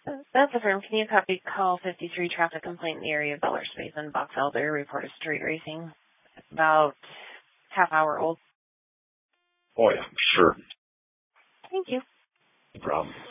That's affirmed. Can you copy call 53 traffic complaint in the area of Dollar Space and Box Elder? Report of street racing. About half hour old. Oh, yeah, sure. Thank you. No problem.